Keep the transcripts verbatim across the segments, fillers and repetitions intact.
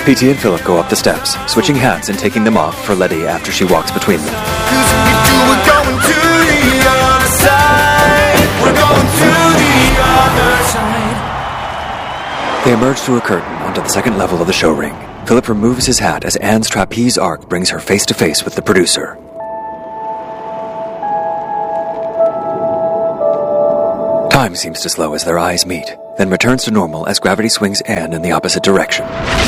P T and Philip go up the steps, switching hats and taking them off for Letty after she walks between them. We're going to the other side. We're going to the other side. They emerge through a curtain onto the second level of the show ring. Philip removes his hat as Anne's trapeze arc brings her face to face with the producer. Time seems to slow as their eyes meet, then returns to normal as gravity swings Anne in the opposite direction.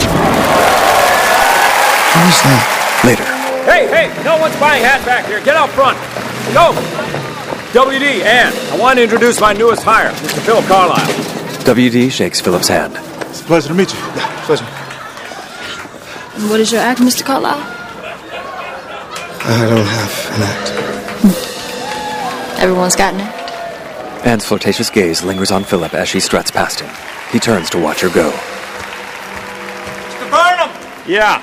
Who's that? Later. Hey, hey, no one's buying hats back here. Get out front. Go. W D, Anne, I want to introduce my newest hire, Mister Phil Carlisle. W D shakes Philip's hand. It's a pleasure to meet you. Yeah, pleasure. And what is your act, Mister Carlisle? I don't have an act. Everyone's got an act. Anne's flirtatious gaze lingers on Philip as she struts past him. He turns to watch her go. Mister Burnham! Yeah.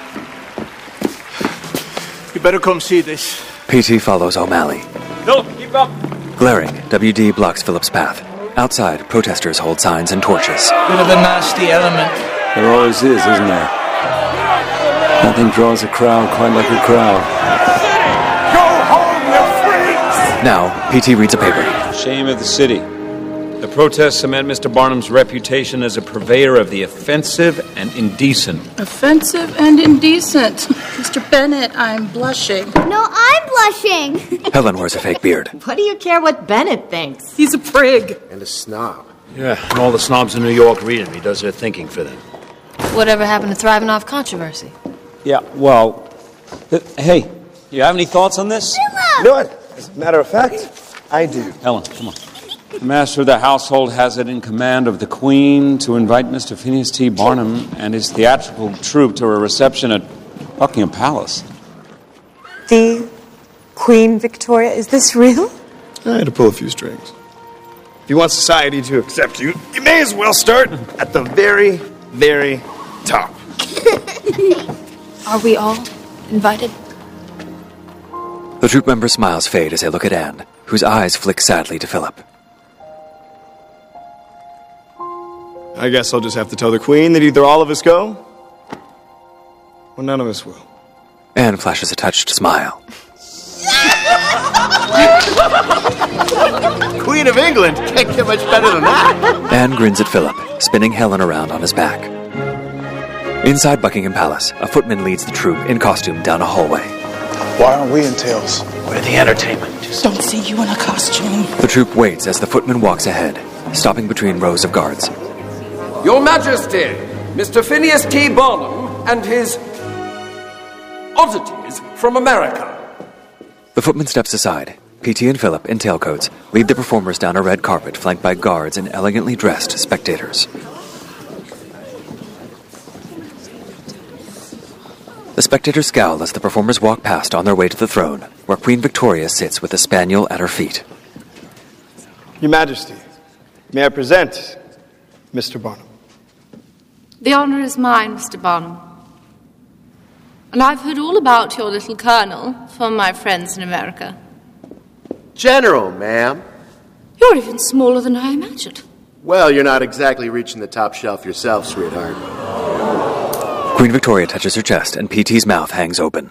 You better come see this. P T follows O'Malley. Philip, keep up. Glaring, W D blocks Philip's path. Outside, protesters hold signs and torches. Bit of a nasty element. There always is, isn't there? Nothing draws a crowd quite like a crowd. Go home, you freaks! Now, P T reads a paper. Shame of the city. The protests cement Mister Barnum's reputation as a purveyor of the offensive and indecent. Offensive and indecent. Mister Bennett, I'm blushing. No, I'm blushing. Helen wears a fake beard. What do you care what Bennett thinks? He's a prig. And a snob. Yeah, and all the snobs in New York read him. He does their thinking for them. Whatever happened to thriving off controversy? Yeah, well, uh, hey, you have any thoughts on this? You know what? As a matter of fact, I do. Helen, come on. The master of the household has it in command of the Queen to invite Mister Phineas T. Barnum and his theatrical troupe to a reception at Buckingham Palace. The Queen Victoria, is this real? I had to pull a few strings. If you want society to accept you, you may as well start at the very, very top. Are we all invited? The troop member's smiles fade as they look at Anne, whose eyes flick sadly to Philip. I guess I'll just have to tell the Queen that either all of us go, or none of us will. Anne flashes a touched smile. Queen of England can't get much better than that. Anne grins at Philip, spinning Helen around on his back. Inside Buckingham Palace, a footman leads the troop in costume down a hallway. Why aren't we in tails? We're the entertainment. Don't see you in a costume. The troop waits as the footman walks ahead, stopping between rows of guards. Your Majesty, Mister Phineas T. Barnum and his oddities from America. The footman steps aside. P T and Philip, in tailcoats, lead the performers down a red carpet flanked by guards and elegantly dressed spectators. The spectators scowl as the performers walk past on their way to the throne, where Queen Victoria sits with a spaniel at her feet. Your Majesty, may I present Mister Barnum? The honor is mine, Mister Barnum. And I've heard all about your little colonel from my friends in America. General, ma'am. You're even smaller than I imagined. Well, you're not exactly reaching the top shelf yourself, sweetheart. Queen Victoria touches her chest, and P T's mouth hangs open.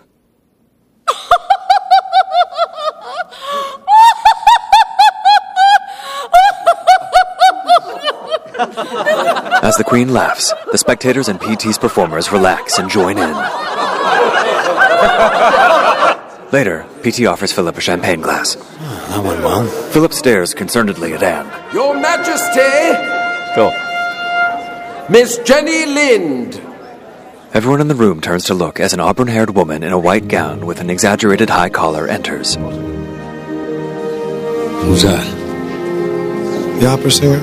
As the Queen laughs, the spectators and P T's performers relax and join in. Later, P T offers Philip a champagne glass. Oh, that went well. Philip stares concernedly at Anne. Your Majesty, Phil. Miss Jenny Lind. Everyone in the room turns to look as an auburn-haired woman in a white gown with an exaggerated high collar enters. Who's that? The opera singer?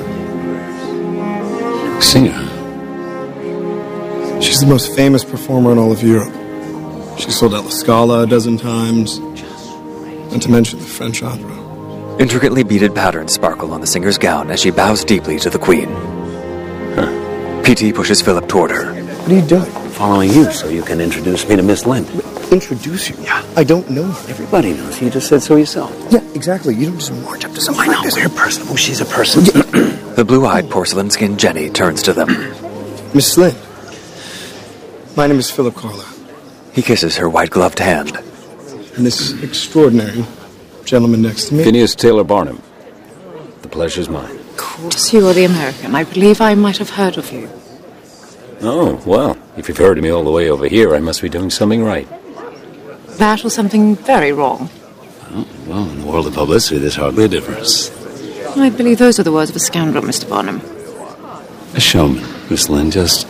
Singer? She's the most famous performer in all of Europe. She sold out La Scala a dozen times. Not to mention the French opera. Intricately beaded patterns sparkle on the singer's gown as she bows deeply to the Queen. Huh. P T pushes Philip toward her. What are you doing? Following you so you can introduce me to Miss Lind. Introduce you? Yeah. I don't know her. Everybody knows. You just said so yourself. Yeah, exactly. You don't just march up to somebody I like know. this. We're personable. She's a person. The blue-eyed porcelain-skinned Jenny turns to them. Miss Lind. My name is Philip Carlisle. He kisses her white-gloved hand. And this extraordinary gentleman next to me. Phineas Taylor Barnum. The pleasure's mine. Of course you are the American. I believe I might have heard of you. Oh, well, if you've heard of me all the way over here, I must be doing something right. That or something very wrong. Oh, well, in the world of publicity, there's hardly a difference. I believe those are the words of a scoundrel, Mister Barnum. A showman, Miss Lynn, just